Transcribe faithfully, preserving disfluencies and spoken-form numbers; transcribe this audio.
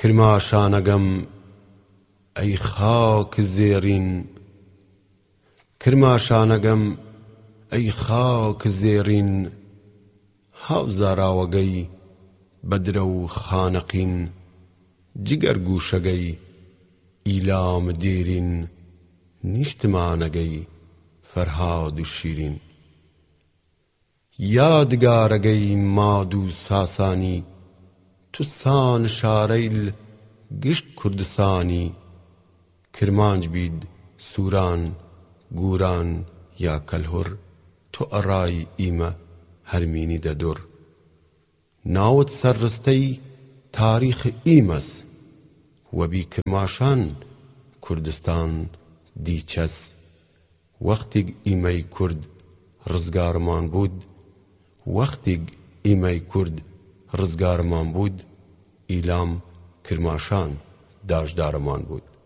کرماشانەگەم ئەی خاک زێڕین، کرماشانەگەم ئەی خاک زێڕین، هاوزاراوەگەی بەدرە و خانەقین، جگەر گوشەگەی ئیلام دێرین، نیشتمانەگەی فەرهاد و شیرین. یادگارەگەی ماد و ساسانی، توسان شارەیل گشت کوردستانی، کرمانج بید سووران گوران یا کەلهوڕ، تۆ ئەڕای ئیمە هەرمینی دەدوڕ. ناوت سەرڕستەی تاریخ ئیمەس، وەبی کرماشان کوردستان دیچەس. وەختێک ئیمەی کورد ڕزگارمان بوود، وەختێک ئیمەی کورد ڕزگارمان بوود، ئیلام کرماشان داژدارمان بود.